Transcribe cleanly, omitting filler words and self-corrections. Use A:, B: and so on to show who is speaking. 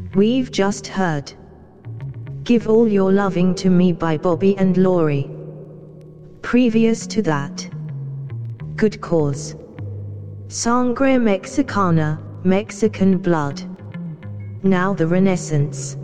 A: We've just heard Give All Your Loving to Me by Bobby and Laurie. Previous to that, Good Cause, Sangre Mexicana, Mexican Blood. Now the Renaissance,